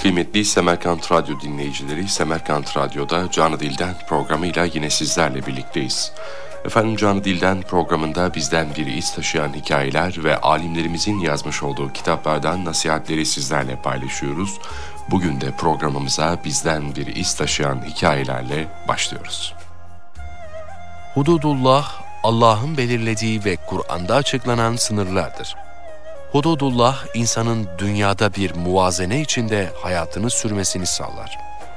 Kıymetli Semerkant Radyo dinleyicileri, Semerkant Radyo'da Canı Dilden programıyla yine sizlerle birlikteyiz. Efendim, Canı Dilden programında bizden biri iz taşıyan hikayeler ve alimlerimizin yazmış olduğu kitaplardan nasihatleri sizlerle paylaşıyoruz. Bugün de programımıza bizden biri iz taşıyan hikayelerle başlıyoruz. Hududullah, Allah'ın belirlediği ve Kur'an'da açıklanan sınırlardır. Hududullah, insanın dünyada bir muvazene içinde hayatını sürmesini sağlar.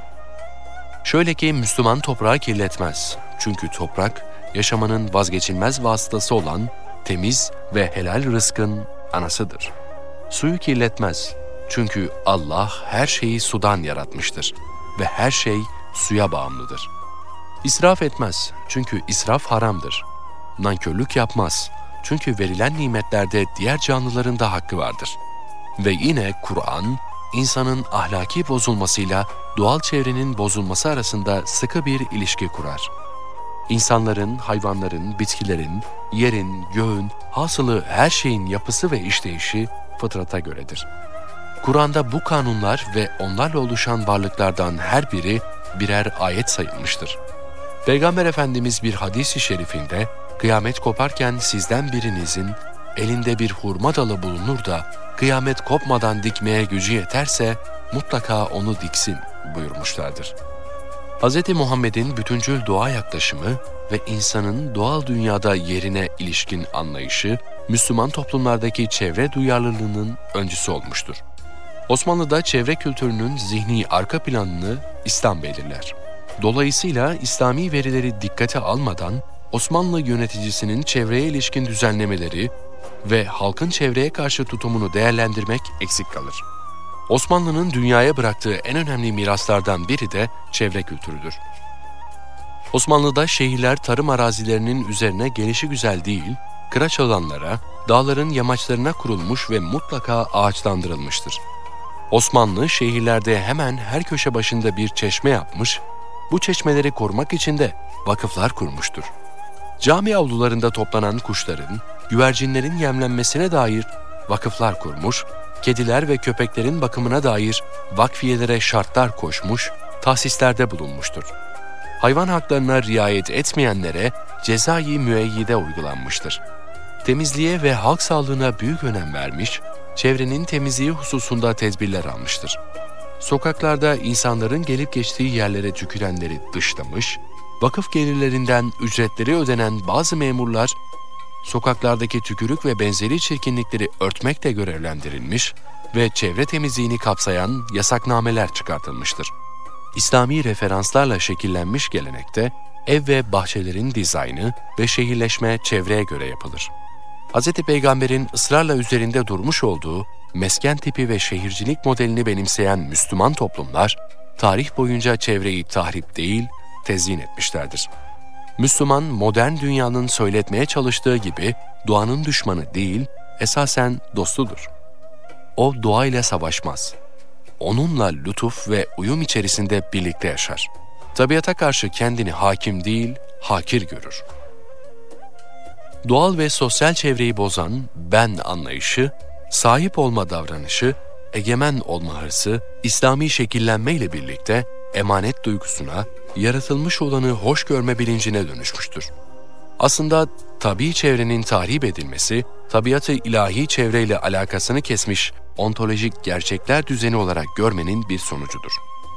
Şöyle ki Müslüman toprağı kirletmez. Çünkü toprak, yaşamanın vazgeçilmez vasıtası olan temiz ve helal rızkın anasıdır. Suyu kirletmez. Çünkü Allah her şeyi sudan yaratmıştır ve her şey suya bağımlıdır. İsraf etmez. Çünkü israf haramdır. Nankörlük yapmaz. Çünkü verilen nimetlerde diğer canlıların da hakkı vardır. Ve yine Kur'an, insanın ahlaki bozulmasıyla doğal çevrenin bozulması arasında sıkı bir ilişki kurar. İnsanların, hayvanların, bitkilerin, yerin, göğün, hasılı her şeyin yapısı ve işleyişi fıtrata göredir. Kur'an'da bu kanunlar ve onlarla oluşan varlıklardan her biri birer ayet sayılmıştır. Peygamber Efendimiz bir hadis-i şerifinde, kıyamet koparken sizden birinizin elinde bir hurma dalı bulunur da kıyamet kopmadan dikmeye gücü yeterse mutlaka onu diksin buyurmuşlardır. Hz. Muhammed'in bütüncül doğa yaklaşımı ve insanın doğal dünyada yerine ilişkin anlayışı, Müslüman toplumlardaki çevre duyarlılığının öncüsü olmuştur. Osmanlı'da çevre kültürünün zihni arka planını İslam belirler. Dolayısıyla İslami verileri dikkate almadan Osmanlı yöneticisinin çevreye ilişkin düzenlemeleri ve halkın çevreye karşı tutumunu değerlendirmek eksik kalır. Osmanlı'nın dünyaya bıraktığı en önemli miraslardan biri de çevre kültürüdür. Osmanlı'da şehirler tarım arazilerinin üzerine gelişigüzel değil, kıraç alanlara, dağların yamaçlarına kurulmuş ve mutlaka ağaçlandırılmıştır. Osmanlı şehirlerde hemen her köşe başında bir çeşme yapmış, bu çeşmeleri korumak için de vakıflar kurmuştur. Cami avlularında toplanan kuşların, güvercinlerin yemlenmesine dair vakıflar kurmuş, kediler ve köpeklerin bakımına dair vakfiyelere şartlar koşmuş, tahsislerde bulunmuştur. Hayvan haklarına riayet etmeyenlere cezai müeyyide uygulanmıştır. Temizliğe ve halk sağlığına büyük önem vermiş, çevrenin temizliği hususunda tedbirler almıştır. Sokaklarda insanların gelip geçtiği yerlere tükürenleri dışlamış, vakıf gelirlerinden ücretleri ödenen bazı memurlar, sokaklardaki tükürük ve benzeri çirkinlikleri örtmekle görevlendirilmiş ve çevre temizliğini kapsayan yasaknameler çıkartılmıştır. İslami referanslarla şekillenmiş gelenekte, ev ve bahçelerin dizaynı ve şehirleşme çevreye göre yapılır. Hz. Peygamber'in ısrarla üzerinde durmuş olduğu mesken tipi ve şehircilik modelini benimseyen Müslüman toplumlar, tarih boyunca çevreyi tahrip değil, tezyin etmişlerdir. Müslüman, modern dünyanın söyletmeye çalıştığı gibi doğanın düşmanı değil, esasen dostudur. O doğayla savaşmaz. Onunla lütuf ve uyum içerisinde birlikte yaşar. Tabiata karşı kendini hakim değil, hakir görür. Doğal ve sosyal çevreyi bozan ben anlayışı, sahip olma davranışı, egemen olma hırsı, İslami şekillenmeyle birlikte emanet duygusuna, yaratılmış olanı hoş görme bilincine dönüşmüştür. Aslında tabii çevrenin tahrip edilmesi, tabiatı ilahi çevreyle alakasını kesmiş ontolojik gerçekler düzeni olarak görmenin bir sonucudur.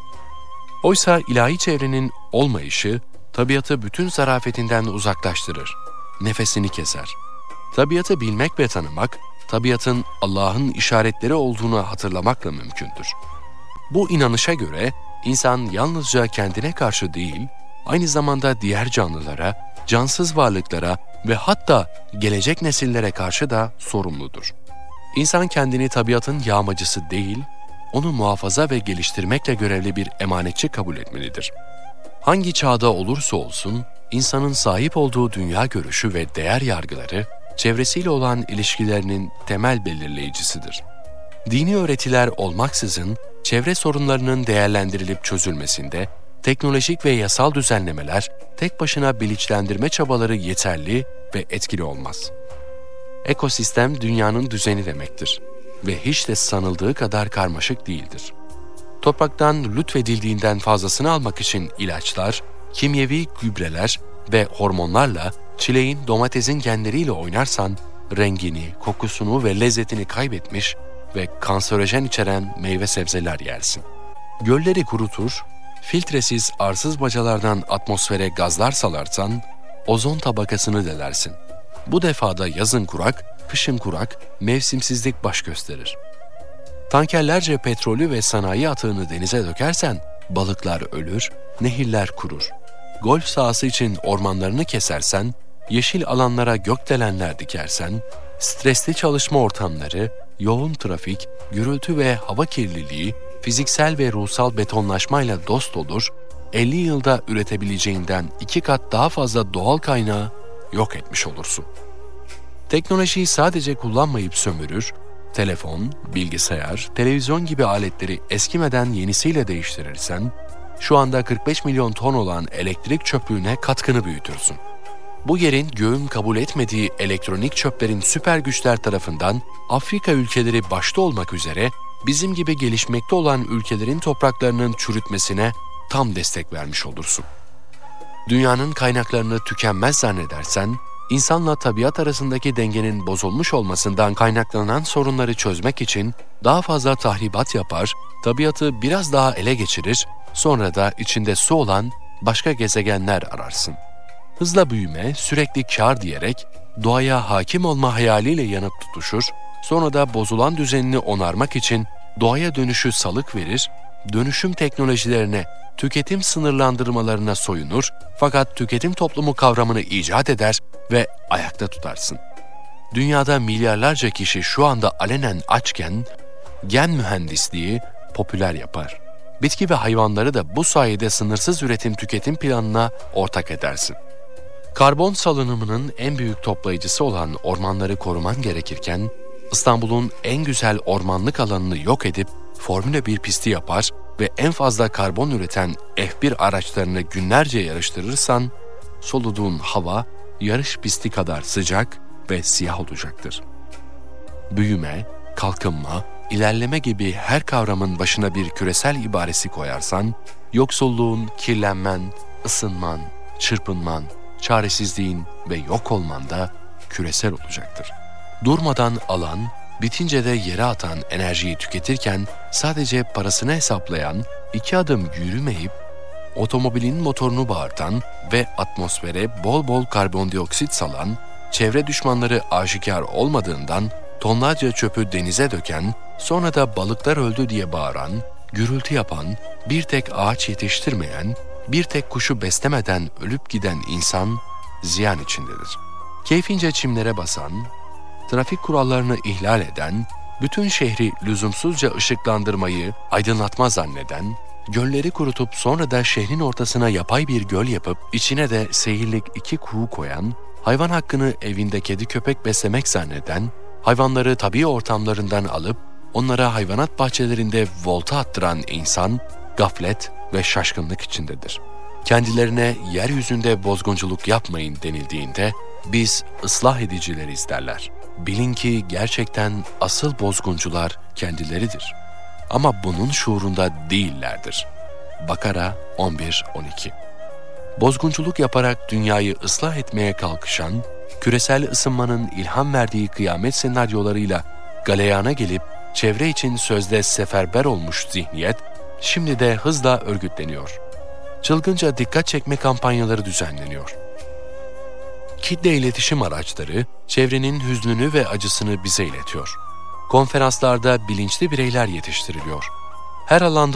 Oysa ilahi çevrenin olmayışı, tabiatı bütün zarafetinden uzaklaştırır, nefesini keser. Tabiatı bilmek ve tanımak, tabiatın Allah'ın işaretleri olduğunu hatırlamakla mümkündür. Bu inanışa göre insan yalnızca kendine karşı değil, aynı zamanda diğer canlılara, cansız varlıklara ve hatta gelecek nesillere karşı da sorumludur. İnsan kendini tabiatın yağmacısı değil, onu muhafaza ve geliştirmekle görevli bir emanetçi kabul etmelidir. Hangi çağda olursa olsun, insanın sahip olduğu dünya görüşü ve değer yargıları, çevresiyle olan ilişkilerinin temel belirleyicisidir. Dini öğretiler olmaksızın, çevre sorunlarının değerlendirilip çözülmesinde, teknolojik ve yasal düzenlemeler, tek başına bilinçlendirme çabaları yeterli ve etkili olmaz. Ekosistem dünyanın düzeni demektir ve hiç de sanıldığı kadar karmaşık değildir. Topraktan lütfedildiğinden fazlasını almak için ilaçlar, kimyevi gübreler ve hormonlarla çileğin, domatesin genleriyle oynarsan rengini, kokusunu ve lezzetini kaybetmiş ve kanserojen içeren meyve sebzeler yersin. Gölleri kurutur, filtresiz arsız bacalardan atmosfere gazlar salarsan ozon tabakasını delersin. Bu defada yazın kurak, kışın kurak, mevsimsizlik baş gösterir. Tankerlerce petrolü ve sanayi atığını denize dökersen balıklar ölür, nehirler kurur. Golf sahası için ormanlarını kesersen, yeşil alanlara gökdelenler dikersen, stresli çalışma ortamları, yoğun trafik, gürültü ve hava kirliliği, fiziksel ve ruhsal betonlaşmayla dost olur, 50 yılda üretebileceğinden 2 kat daha fazla doğal kaynağı yok etmiş olursun. Teknolojiyi sadece kullanmayıp sömürür, telefon, bilgisayar, televizyon gibi aletleri eskimeden yenisiyle değiştirirsen, şu anda 45 milyon ton olan elektrik çöplüğüne katkını büyütürsün. Bu yerin göğün kabul etmediği elektronik çöplerin süper güçler tarafından Afrika ülkeleri başta olmak üzere bizim gibi gelişmekte olan ülkelerin topraklarının çürütmesine tam destek vermiş olursun. Dünyanın kaynaklarını tükenmez zannedersen, İnsanla tabiat arasındaki dengenin bozulmuş olmasından kaynaklanan sorunları çözmek için daha fazla tahribat yapar, tabiatı biraz daha ele geçirir, sonra da içinde su olan başka gezegenler ararsın. Hızla büyüme, sürekli kâr diyerek doğaya hakim olma hayaliyle yanıp tutuşur, sonra da bozulan düzenini onarmak için doğaya dönüşü salık verir, dönüşüm teknolojilerine, tüketim sınırlandırmalarına soyunur fakat tüketim toplumu kavramını icat eder ve ayakta tutarsın. Dünyada milyarlarca kişi şu anda alenen açken gen mühendisliği popüler yapar. Bitki ve hayvanları da bu sayede sınırsız üretim tüketim planına ortak edersin. Karbon salınımının en büyük toplayıcısı olan ormanları koruman gerekirken, İstanbul'un en güzel ormanlık alanını yok edip Formula 1 pisti yapar ve en fazla karbon üreten F1 araçlarını günlerce yarıştırırsan, soluduğun hava yarış pisti kadar sıcak ve siyah olacaktır. Büyüme, kalkınma, ilerleme gibi her kavramın başına bir küresel ibaresi koyarsan, yoksulluğun, kirlenmen, ısınman, çırpınman, çaresizliğin ve yok olman da küresel olacaktır. Durmadan alan, bitince de yere atan enerjiyi tüketirken sadece parasını hesaplayan, 2 adım yürümeyip, otomobilin motorunu bağırtan ve atmosfere bol bol karbondioksit salan, çevre düşmanları aşikar olmadığından tonlarca çöpü denize döken, sonra da balıklar öldü diye bağıran, gürültü yapan, bir tek ağaç yetiştirmeyen, bir tek kuşu beslemeden ölüp giden insan ziyan içindedir. Keyfince çimlere basan, trafik kurallarını ihlal eden, bütün şehri lüzumsuzca ışıklandırmayı aydınlatma zanneden, gölleri kurutup sonra da şehrin ortasına yapay bir göl yapıp içine de seyirlik 2 kuğu koyan, hayvan hakkını evinde kedi köpek beslemek zanneden, hayvanları tabii ortamlarından alıp onlara hayvanat bahçelerinde volta attıran insan, gaflet ve şaşkınlık içindedir. Kendilerine yeryüzünde bozgunculuk yapmayın denildiğinde, biz ıslah edicileriz derler. Bilin ki gerçekten asıl bozguncular kendileridir. Ama bunun şuurunda değillerdir. Bakara 11-12. Bozgunculuk yaparak dünyayı ıslah etmeye kalkışan, küresel ısınmanın ilham verdiği kıyamet senaryolarıyla galeyana gelip çevre için sözde seferber olmuş zihniyet, şimdi de hızla örgütleniyor. Çılgınca dikkat çekme kampanyaları düzenleniyor. Kitle iletişim araçları çevrenin hüznünü ve acısını bize iletiyor. Konferanslarda bilinçli bireyler yetiştiriliyor. Her alanda